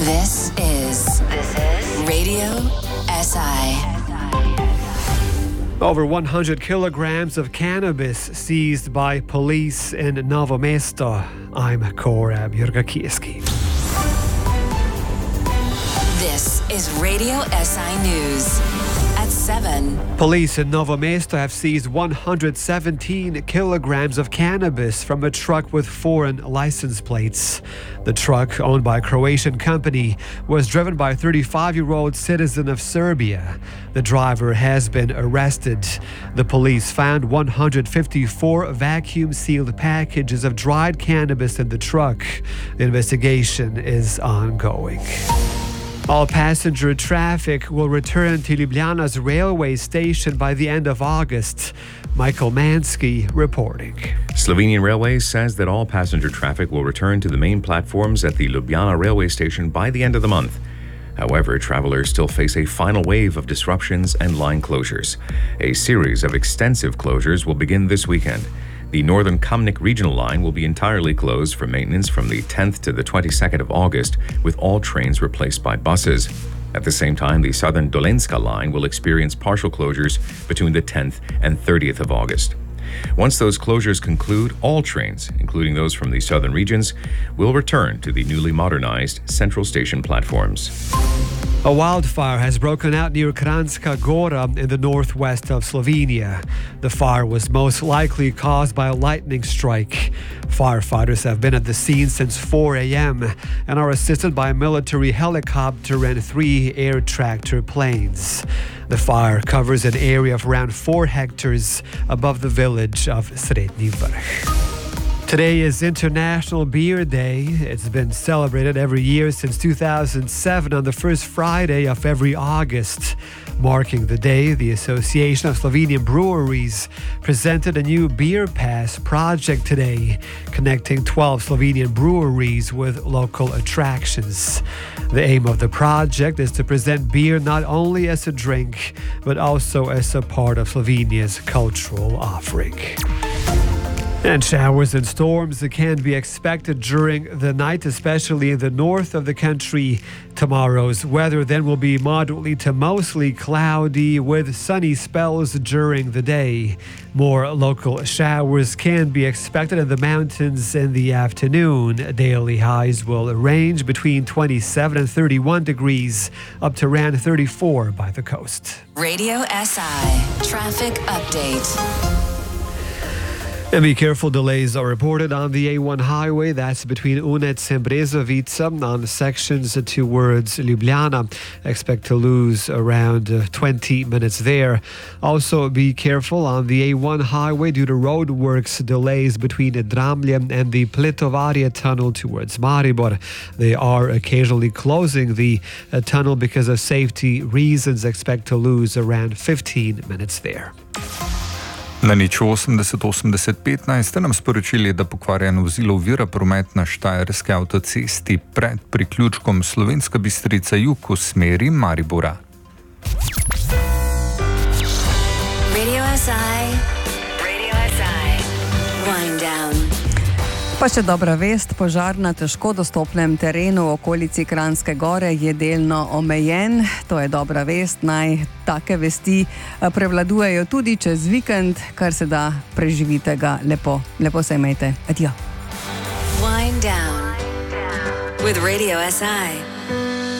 This is Radio SI. Over 100 kilograms of cannabis seized by police in Novo Mesto. I'm Korab Jurgakieski. This is Radio SI News. At 7. Police in Novo Mesto have seized 117 kilograms of cannabis from a truck with foreign license plates. The truck, owned by a Croatian company, was driven by a 35-year-old citizen of Serbia. The driver has been arrested. The police found 154 vacuum-sealed packages of dried cannabis in the truck. The investigation is ongoing. All passenger traffic will return to Ljubljana's railway station by the end of August. Michael Mansky reporting. Slovenian Railways says that all passenger traffic will return to the main platforms at the Ljubljana railway station by the end of the month. However, travelers still face a final wave of disruptions and line closures. A series of extensive closures will begin this weekend. The Northern Kamnik regional line will be entirely closed for maintenance from the 10th to the 22nd of August, with all trains replaced by buses. At the same time, the Southern Dolenjska line will experience partial closures between the 10th and 30th of August. Once those closures conclude, all trains, including those from the southern regions, will return to the newly modernized Central Station platforms. A wildfire has broken out near Kranjska Gora in the northwest of Slovenia. The fire was most likely caused by a lightning strike. Firefighters have been at the scene since 4 a.m. and are assisted by a military helicopter and 3 air tractor planes. The fire covers an area of around 4 hectares above the village of Srednji Vrh. Today is International Beer Day. It's been celebrated every year since 2007 on the first Friday of every August. Marking the day, the Association of Slovenian Breweries presented a new Beer Pass project today, connecting 12 Slovenian breweries with local attractions. The aim of the project is to present beer not only as a drink, but also as a part of Slovenia's cultural offering. And showers and storms can be expected during the night, especially in the north of the country. Tomorrow's weather then will be moderately to mostly cloudy with sunny spells during the day. More local showers can be expected in the mountains in the afternoon. Daily highs will range between 27 and 31 degrees, up to around 34 by the coast. Radio SI Traffic Update. And be careful, delays are reported on the A1 highway. That's between Unec and Brezovica on sections towards Ljubljana. Expect to lose around 20 minutes there. Also be careful on the A1 highway due to roadworks, delays between Dramlje and the Pletovarje tunnel towards Maribor. They are occasionally closing the tunnel because of safety reasons. Expect to lose around 15 minutes there. Na nič 80 80 15 ste nam sporočili, da pokvarjeno vozilo ovira promet na Štajerski avtocesti pred priključkom Slovenska Bistrica jug v smeri Maribora. Radio SI Wind Down. Pa še dobra vest, požar na težko dostopnem terenu v okolici Kranjske Gore je delno omejen. To je dobra vest, naj take vesti prevladujejo tudi čez vikend, kar se da preživite ga lepo. Lepo se imejte. Adijo. Wind Down with Radio SI.